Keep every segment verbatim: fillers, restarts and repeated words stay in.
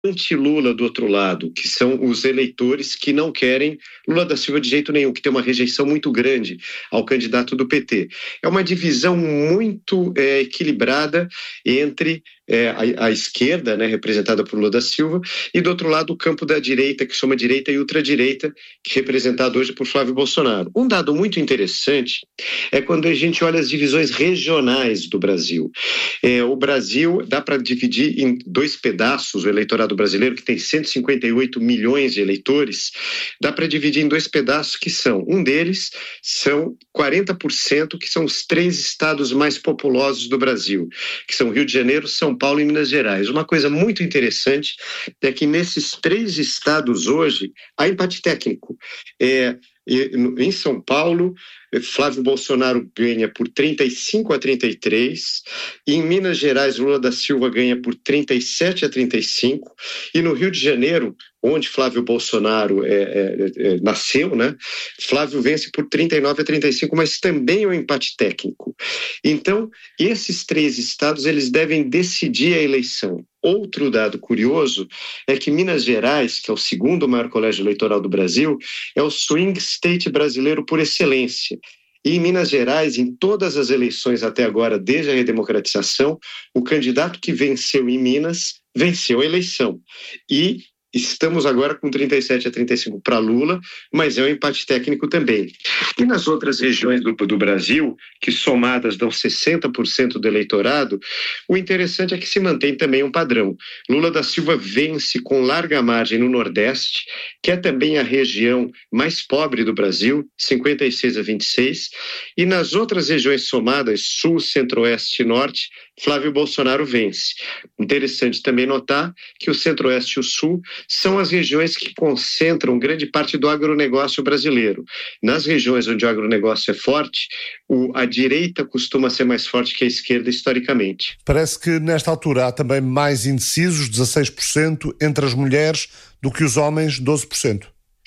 anti-Lula do outro lado, que são os eleitores que não querem Lula da Silva de jeito nenhum, que tem uma rejeição muito grande ao candidato do P T. É uma divisão muito é, equilibrada entre é, a, a esquerda, né, representada por Lula da Silva, e do outro lado o campo da direita, que chama direita e ultradireita, que é representado hoje por Flávio Bolsonaro. Um dado muito interessante é quando a gente olha as divisões regionais do Brasil. É, o Brasil dá para dividir em dois pedaços o eleitorado brasileiro, que tem cento e cinquenta e oito milhões de eleitores, dá para dividir em dois pedaços que são, um deles são quarenta por cento, que são os três estados mais populosos do Brasil, que são Rio de Janeiro, São Paulo e Minas Gerais. Uma coisa muito interessante é que nesses três estados hoje há empate técnico. É, em São Paulo, Flávio Bolsonaro ganha por trinta e cinco a trinta e três, e em Minas Gerais, Lula da Silva ganha por trinta e sete a trinta e cinco, e no Rio de Janeiro, onde Flávio Bolsonaro é, é, é, nasceu, né? Flávio vence por trinta e nove a trinta e cinco, mas também é um empate técnico. Então, esses três estados, eles devem decidir a eleição. Outro dado curioso é que Minas Gerais, que é o segundo maior colégio eleitoral do Brasil, é o swing state brasileiro por excelência. E em Minas Gerais, em todas as eleições até agora, desde a redemocratização, o candidato que venceu em Minas venceu a eleição. E estamos agora com trinta e sete a trinta e cinco para Lula, mas é um empate técnico também. E nas outras regiões do, do Brasil, que somadas dão sessenta por cento do eleitorado, o interessante é que se mantém também um padrão. Lula da Silva vence com larga margem no Nordeste, que é também a região mais pobre do Brasil, cinquenta e seis a vinte e seis, e nas outras regiões somadas, Sul, Centro-Oeste e Norte, Flávio Bolsonaro vence. Interessante também notar que o Centro-Oeste e o Sul são as regiões que concentram grande parte do agronegócio brasileiro. Nas regiões onde o agronegócio é forte, o, a direita costuma ser mais forte que a esquerda historicamente. Parece que nesta altura há também mais indecisos, dezasseis por cento, entre as mulheres do que os homens, doze por cento.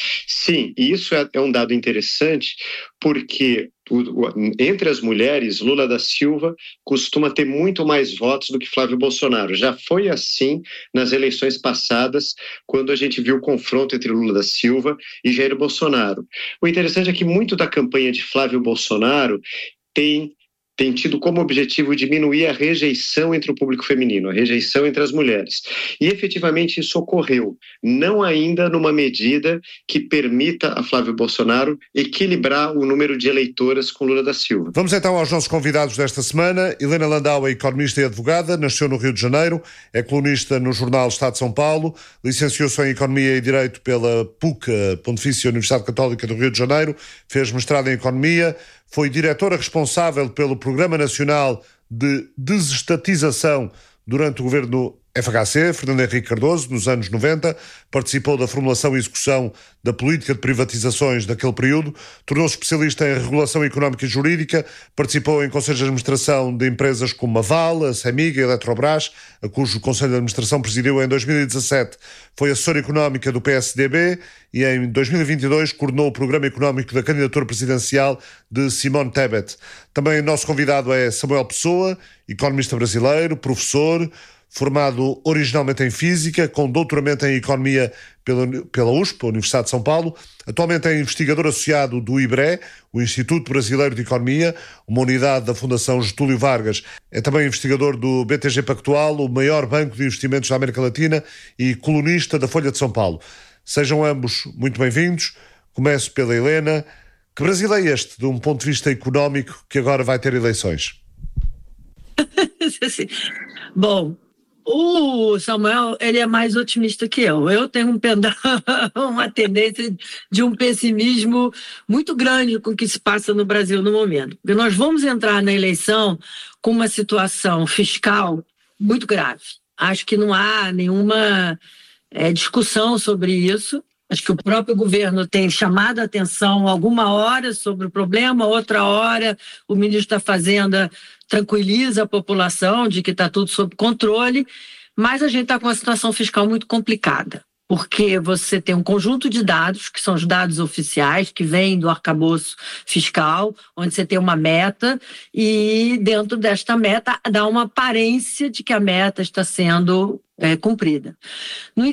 Sim, e isso é, é um dado interessante, porque o, o, entre as mulheres, Lula da Silva costuma ter muito mais votos do que Flávio Bolsonaro. Já foi assim nas eleições passadas, quando a gente viu o confronto entre Lula da Silva e Jair Bolsonaro. O interessante é que muito da campanha de Flávio Bolsonaro tem tem tido como objetivo diminuir a rejeição entre o público feminino, a rejeição entre as mulheres. E efetivamente isso ocorreu, não ainda numa medida que permita a Flávio Bolsonaro equilibrar o número de eleitoras com Lula da Silva. Vamos então aos nossos convidados desta semana. Helena Landau é economista e advogada, nasceu no Rio de Janeiro, é colunista no jornal Estado de São Paulo, licenciou-se em Economia e Direito pela P U C, a Pontifícia Universidade Católica do Rio de Janeiro, fez mestrado em Economia, foi diretora responsável pelo Programa Nacional de Desestatização durante o governo F H C, Fernando Henrique Cardoso, nos anos noventa, participou da formulação e execução da política de privatizações daquele período, tornou-se especialista em regulação económica e jurídica, participou em conselhos de administração de empresas como a Vale, a Semig e a Eletrobras, a cujo conselho de administração presidiu em dois mil e dezassete. Foi assessora económica do P S D B e em dois mil e vinte e dois coordenou o programa económico da candidatura presidencial de Simone Tebet. Também o nosso convidado é Samuel Pessoa, economista brasileiro, professor, formado originalmente em Física, com doutoramento em Economia pela, pela U S P, a Universidade de São Paulo. Atualmente é investigador associado do I B R E, o Instituto Brasileiro de Economia, uma unidade da Fundação Getúlio Vargas. É também investigador do B T G Pactual, o maior banco de investimentos da América Latina, e colunista da Folha de São Paulo. Sejam ambos muito bem-vindos. Começo pela Helena. Que Brasil é este, de um ponto de vista económico, que agora vai ter eleições? Bom, o Samuel, ele é mais otimista que eu. Eu tenho um pendão, uma tendência de um pessimismo muito grande com o que se passa no Brasil no momento. Porque nós vamos entrar na eleição com uma situação fiscal muito grave. Acho que não há nenhuma é, discussão sobre isso. Acho que o próprio governo tem chamado a atenção alguma hora sobre o problema, outra hora o ministro da Fazenda tranquiliza a população de que está tudo sob controle, mas a gente está com uma situação fiscal muito complicada. porque você tem um conjunto de dados, que são os dados oficiais, que vêm do arcabouço fiscal, onde você tem uma meta, e dentro desta meta dá uma aparência de que a meta está sendo é, cumprida. No